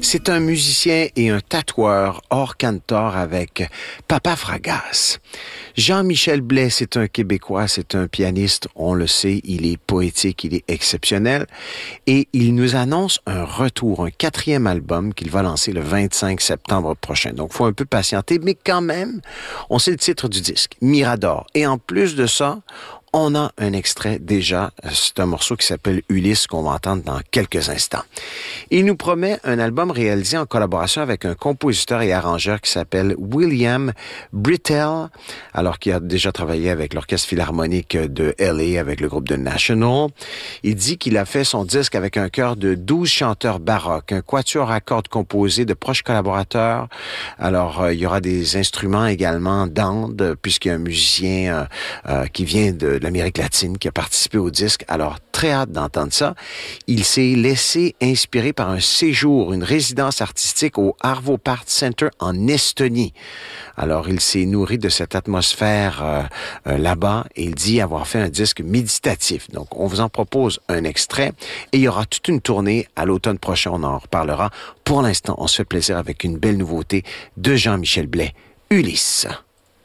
C'est un musicien et un tatoueur hors cantor avec Papa Fragas. Jean-Michel Blais, c'est un Québécois, c'est un pianiste, on le sait, il est poétique, il est exceptionnel et il nous annonce un retour, un 4e album qu'il va lancer le 25 septembre prochain. Donc, il faut un peu patienter, mais quand même, on sait le titre du disque, Mirador. Et en plus de ça, on a un extrait déjà, c'est un morceau qui s'appelle Ulysse qu'on va entendre dans quelques instants. Il nous promet un album réalisé en collaboration avec un compositeur et arrangeur qui s'appelle William Britell, alors qu'il a déjà travaillé avec l'Orchestre Philharmonique de LA, avec le groupe de National. Il dit qu'il a fait son disque avec un chœur de 12 chanteurs baroques, un quatuor à cordes composé de proches collaborateurs. Alors, il y aura des instruments également d'Inde, puisqu'il y a un musicien qui vient de l'Amérique latine qui a participé au disque. Alors, très hâte d'entendre ça. Il s'est laissé inspirer par un séjour, une résidence artistique au Arvo Part Center en Estonie. Alors, il s'est nourri de cette atmosphère là-bas et il dit avoir fait un disque méditatif. Donc, on vous en propose un extrait et il y aura toute une tournée à l'automne prochain. On en reparlera. Pour l'instant, on se fait plaisir avec une belle nouveauté de Jean-Michel Blais, Ulysse.